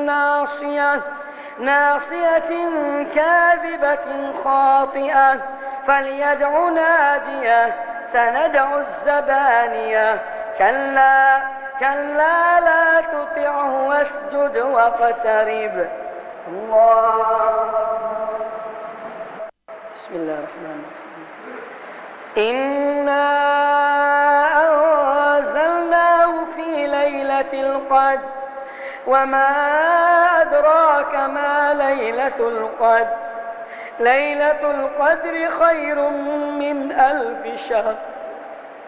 ناصية كاذبة خاطئة فليدع ناديه سندع الزبانية كلا لا تطعه واسجد واقترب. الله بسم الله الرحمن الرحيم. إنا أنزلناه في ليلة القدر وما أدراك ما ليلة القدر. ليلة القدر خير من 1000 شهر